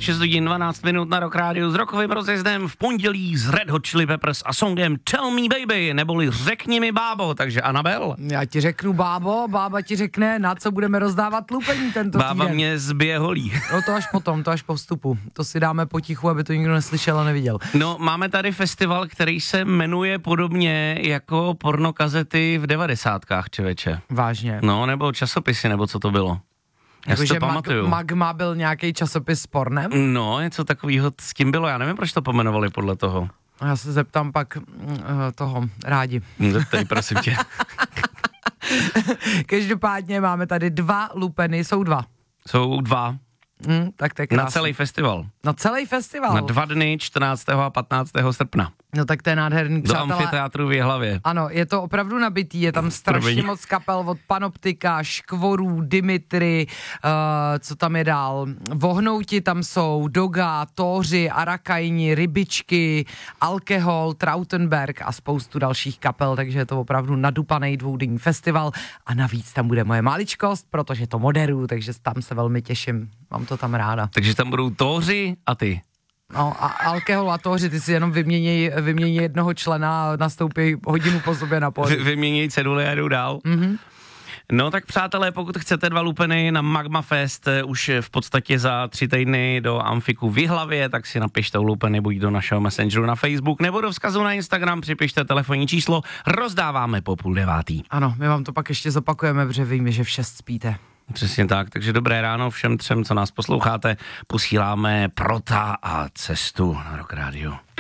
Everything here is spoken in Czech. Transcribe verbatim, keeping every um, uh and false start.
šest hodin dvanáct minut na Rock Rádiu s rokovým rozjezdem v pondělí s Red Hot Chili Peppers a songem Tell Me Baby, neboli Řekni mi bábo, takže Anabel. Já ti řeknu bábo, bába ti řekne, na co budeme rozdávat lupení tento Bába týden. mě zbije holí. No to až potom, to až po vstupu. To si dáme potichu, aby to nikdo neslyšel a neviděl. No, máme tady festival, který se jmenuje podobně jako pornokazety v devadesátkách, člověče. Vážně. No, nebo časopisy, nebo co to bylo. Já Jako, si to že pamatuju. Mag- Magma byl nějaký časopis s pornem? No, něco takového s tím bylo, já nevím, proč to pomenovali podle toho. Já se zeptám pak uh, toho rádi. Tady prosím tě. Každopádně máme tady dva lupeny, jsou dva. Jsou dva. Hmm, tak to je krásný. Na celý festival. Na celý festival. Na dva dny, čtrnáctého a patnáctého srpna. No tak to je nádherný, Do přátelé. amfiteátru v Jihlavě. Ano, je to opravdu nabitý, je tam strašně Promiň. moc kapel od Panoptika, Škvorů, Dimitry, uh, co tam je dál, Vohnouti tam jsou, Doga, Tóři, Arakajni, Rybičky, Alkohol, Trautenberg a spoustu dalších kapel, takže je to opravdu nadupaný dvoudenní festival a navíc tam bude moje maličkost, protože to moderuju, takže tam se velmi těším, mám to tam ráda. Takže tam budou Tóři a ty. No a Alkohol a Tóři, ty si jenom vymění, vymění jednoho člena a nastoupí hodinu po sobě na pódium. Vy, vyměněj cedule a jdou dál. Mhm. No tak přátelé, pokud chcete dva lupeny na Magma Fest eh, už v podstatě za tři týdny do Amfiku v Jihlavě, tak si napište lupeny buď do našeho messengeru na Facebook nebo do vzkazu na Instagram, připište telefonní číslo, rozdáváme po půl devátý. Ano, my vám to pak ještě zopakujeme, protože víme, že v šest spíte. Přesně tak, takže dobré ráno všem třem, co nás posloucháte, posíláme Prota a Cestu na Rock Rádiu.